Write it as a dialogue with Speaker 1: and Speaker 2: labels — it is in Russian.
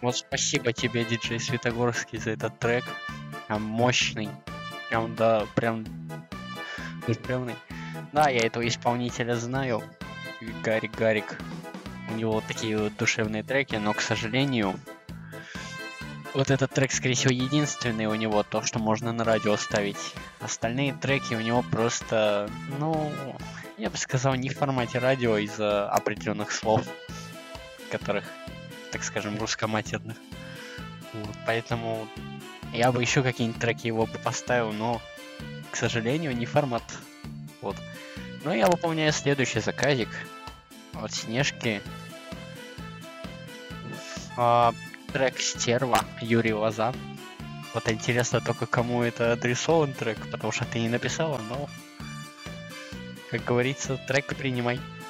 Speaker 1: Вот спасибо тебе, диджей Светогорский, за этот трек. Прям мощный. Прям, да, прям душевный. Да, я этого исполнителя знаю. Гарик. У него вот такие вот душевные треки, но, к сожалению, вот этот трек, скорее всего, единственный у него, то, что можно на радио ставить. Остальные треки у него просто, я бы сказал, не в формате радио из-за определенных слов, которых, так скажем, русскоматерных. Вот, поэтому я бы еще какие-нибудь треки его бы поставил, но, к сожалению, не формат. Вот. Но я выполняю следующий заказик от Снежки. Трек «Стерва» Юрий Лоза. Вот интересно только, кому это адресован трек, потому что ты не написала, но, как говорится, трек принимай.